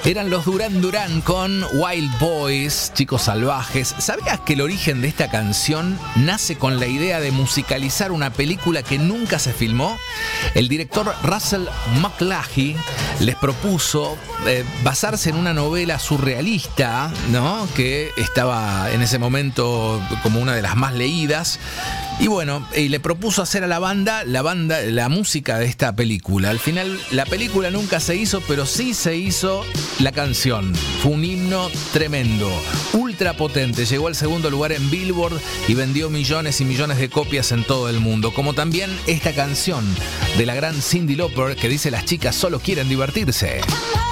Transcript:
Eran los Duran Duran con Wild Boys, Chicos Salvajes. ¿Sabías que el origen de esta canción nace con la idea de musicalizar una película que nunca se filmó? El director Russell McLachlan les propuso basarse en una novela surrealista, ¿no?, que estaba en ese momento como una de las más leídas. Y bueno, le propuso hacer a la música de esta película. Al final la película nunca se hizo, pero sí se hizo la canción. Fue un himno tremendo, ultra potente. Llegó al segundo lugar en Billboard y vendió millones y millones de copias en todo el mundo. Como también esta canción de la gran Cyndi Lauper que dice: las chicas solo quieren divertirse.